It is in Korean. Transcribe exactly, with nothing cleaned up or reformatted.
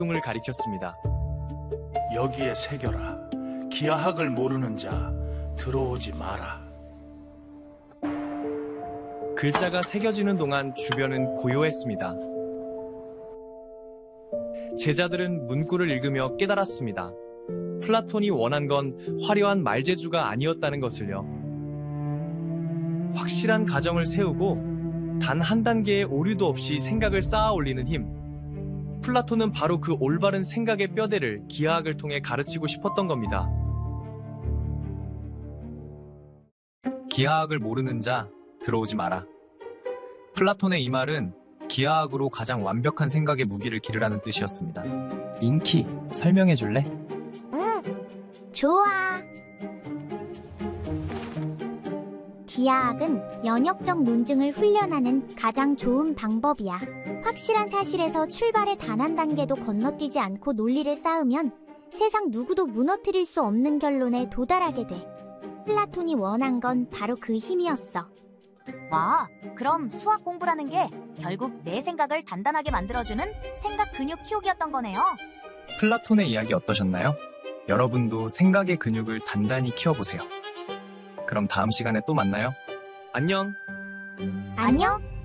을 가리켰습니다. 여기에 새겨라. 기하학을 모르는 자 들어오지 마라. 글자가 새겨지는 동안 주변은 고요했습니다. 제자들은 문구를 읽으며 깨달았습니다. 플라톤이 원한 건 화려한 말재주가 아니었다는 것을요. 확실한 가정을 세우고 단 한 단계의 오류도 없이 생각을 쌓아 올리는 힘. 플라톤은 바로 그 올바른 생각의 뼈대를 기하학을 통해 가르치고 싶었던 겁니다. 기하학을 모르는 자 들어오지 마라. 플라톤의 이 말은 기하학으로 가장 완벽한 생각의 무기를 기르라는 뜻이었습니다. 인키, 설명해 줄래? 응, 좋아. 기하학은 연역적 논증을 훈련하는 가장 좋은 방법이야. 확실한 사실에서 출발의 단 한 단계도 건너뛰지 않고 논리를 쌓으면 세상 누구도 무너뜨릴 수 없는 결론에 도달하게 돼. 플라톤이 원한 건 바로 그 힘이었어. 와, 그럼 수학 공부라는 게 결국 내 생각을 단단하게 만들어주는 생각 근육 키우기였던 거네요. 플라톤의 이야기 어떠셨나요? 여러분도 생각의 근육을 단단히 키워보세요. 그럼 다음 시간에 또 만나요. 안녕. 안녕.